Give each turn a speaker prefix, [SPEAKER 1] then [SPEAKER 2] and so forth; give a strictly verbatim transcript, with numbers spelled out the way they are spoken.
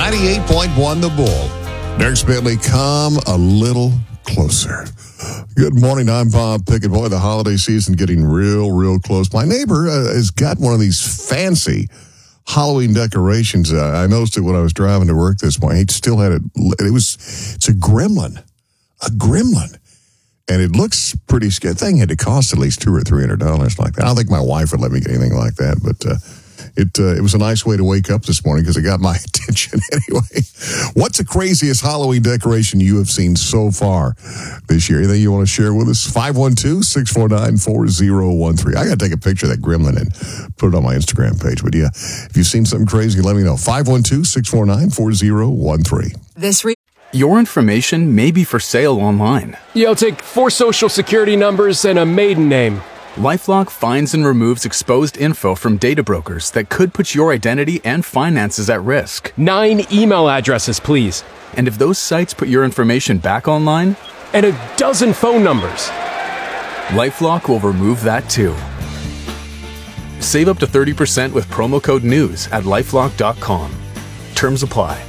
[SPEAKER 1] ninety-eight point one The Bull. Derek Bentley, come a little closer. Good morning, I'm Bob Pickett. Boy, the holiday season getting real, real close. My neighbor uh, has got one of these fancy Halloween decorations. Uh, I noticed it when I was driving to work this morning. He still had it. It was, it's a gremlin, a gremlin. And it looks pretty scary. The thing had to cost at least two or three hundred dollars like that. I don't think my wife would let me get anything like that, but uh, it uh, it was a nice way to wake up this morning because it got my attention anyway. What's the craziest Halloween decoration you have seen so far this year? Anything you want to share with us? five one two, six four nine, four zero one three. I got to take a picture of that gremlin and put it on my Instagram page. But yeah, if you've seen something crazy, let me know. five one two, six four nine, four zero one three.
[SPEAKER 2] This re-
[SPEAKER 3] Your information may be for sale online.
[SPEAKER 4] Yeah, I'll take four social security numbers and a maiden name.
[SPEAKER 3] LifeLock finds and removes exposed info from data brokers that could put your identity and finances at risk.
[SPEAKER 4] Nine email addresses, please.
[SPEAKER 3] And if those sites put your information back online,
[SPEAKER 4] and a dozen phone numbers,
[SPEAKER 3] LifeLock will remove that too. Save up to thirty percent with promo code NEWS at lifelock dot com. Terms apply.